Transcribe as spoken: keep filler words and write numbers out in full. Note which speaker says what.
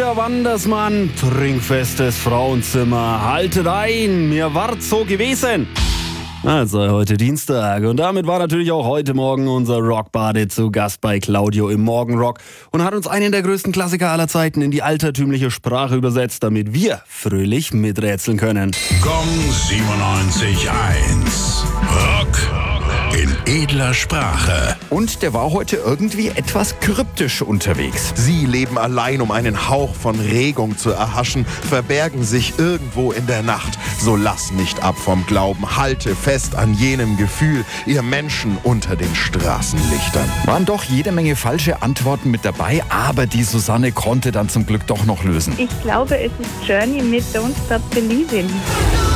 Speaker 1: wieder Wandersmann, trinkfestes Frauenzimmer. Haltet ein, mir ward so gewesen. Also heute Dienstag und damit war natürlich auch heute Morgen unser Rockbade zu Gast bei Claudio im Morgenrock und hat uns einen der größten Klassiker aller Zeiten in die altertümliche Sprache übersetzt, damit wir fröhlich miträtseln können.
Speaker 2: Gong siebenundneunzig Komma eins. Rock in edler Sprache.
Speaker 3: Und der war heute irgendwie etwas kryptisch unterwegs.
Speaker 4: Sie leben allein, um einen Hauch von Regung zu erhaschen, verbergen sich irgendwo in der Nacht. So lass nicht ab vom Glauben, halte fest an jenem Gefühl, ihr Menschen unter den Straßenlichtern.
Speaker 3: Waren doch jede Menge falsche Antworten mit dabei, aber die Susanne konnte dann zum Glück doch noch lösen.
Speaker 5: Ich glaube, es ist Journey mit Don't Stop Believing.